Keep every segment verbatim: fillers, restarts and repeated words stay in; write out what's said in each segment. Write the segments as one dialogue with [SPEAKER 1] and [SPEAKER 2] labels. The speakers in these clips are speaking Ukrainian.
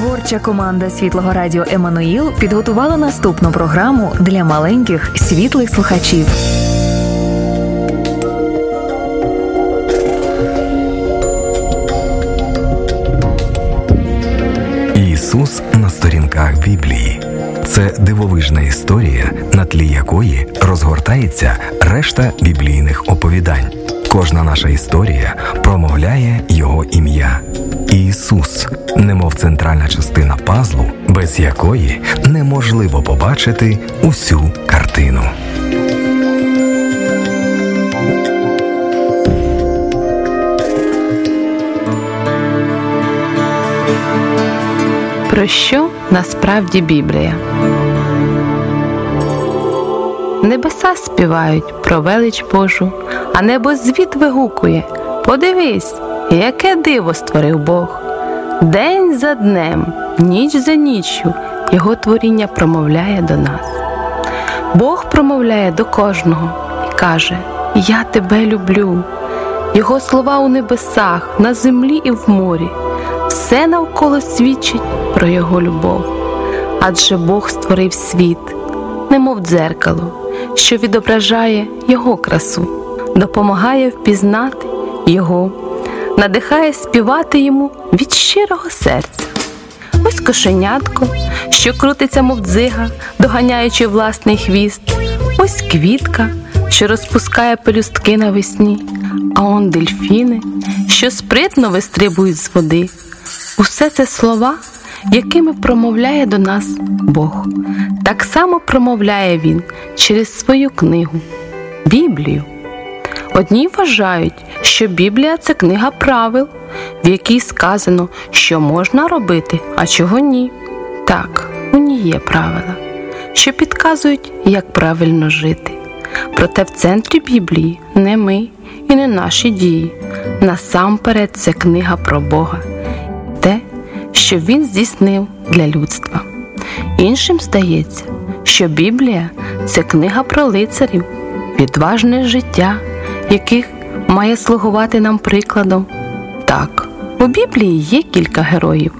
[SPEAKER 1] Творча команда Світлого Радіо «Еммануїл» підготувала наступну програму для маленьких світлих слухачів.
[SPEAKER 2] Ісус на сторінках Біблії. Це дивовижна історія, на тлі якої розгортається решта біблійних оповідань. Кожна наша історія промовляє Його ім'я. Ісус, немов центральна частина пазлу, без якої неможливо побачити усю картину.
[SPEAKER 3] Про що насправді Біблія? Небеса співають про велич Божу, а небозвід вигукує: подивись, яке диво створив Бог. День за днем, ніч за ніччю Його творіння промовляє до нас. Бог промовляє до кожного і каже: «Я тебе люблю». Його слова у небесах, на землі і в морі. Все навколо свідчить про Його любов. Адже Бог створив світ, немов дзеркало, що відображає Його красу, допомагає впізнати Його, надихає співати Йому від щирого серця. Ось кошенятко, що крутиться, мов дзига, доганяючи власний хвіст. Ось квітка, що розпускає пелюстки навесні. А он дельфіни, що спритно вистрибують з води. Усе це слова, якими промовляє до нас Бог. Так само промовляє Він через свою книгу – Біблію. Одні вважають, що Біблія – це книга правил, в якій сказано, що можна робити, а чого ні. Так, у ній є правила, що підказують, як правильно жити. Проте в центрі Біблії не ми і не наші дії. Насамперед це книга про Бога. Те, що Він здійснив для людства. Іншим здається, що Біблія – це книга про лицарів, відважне життя, яких має слугувати нам прикладом. Так, у Біблії є кілька героїв,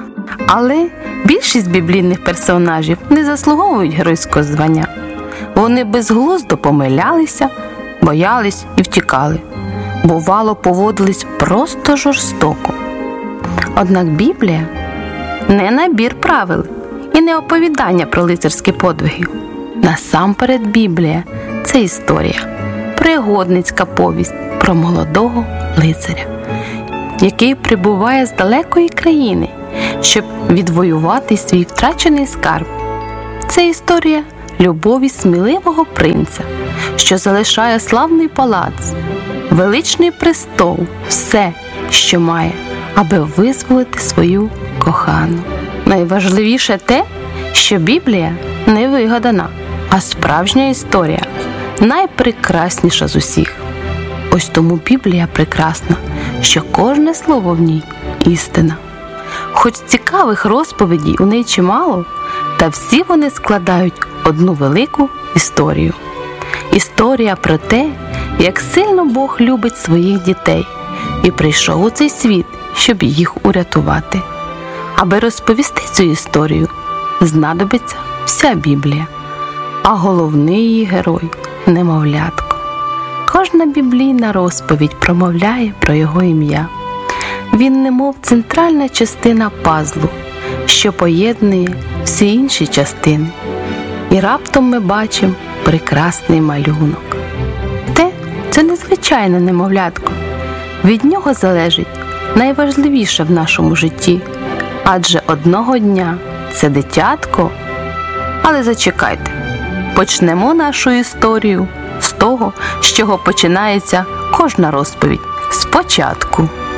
[SPEAKER 3] але більшість біблійних персонажів не заслуговують геройського звання. Вони безглуздо помилялися, боялись і втікали. Бувало, поводились просто жорстоко. Однак Біблія – не набір правил і не оповідання про лицарські подвиги. Насамперед Біблія – це історія, пригодницька повість про молодого лицаря, який прибуває з далекої країни, щоб відвоювати свій втрачений скарб. Це історія любові сміливого принца, що залишає славний палац, величний престол, все, що має, аби визволити свою кохану. Найважливіше те, що Біблія не вигадана, а справжня історія, найпрекрасніша з усіх. Ось тому Біблія прекрасна, що кожне слово в ній – істина. Хоч цікавих розповідей у неї чимало, та всі вони складають одну велику історію. Історія про те, як сильно Бог любить своїх дітей і прийшов у цей світ, щоб їх урятувати. Аби розповісти цю історію, знадобиться вся Біблія, а головний її герой – немовлятко. Кожна біблійна розповідь промовляє про його ім'я. Він немов центральна частина пазлу, що поєднує всі інші частини. І раптом ми бачимо прекрасний малюнок. Те – це незвичайне немовлятко. Від нього залежить найважливіше в нашому житті. Адже одного дня це дитятко. Але зачекайте, почнемо нашу історію з того, з чого починається кожна розповідь – спочатку.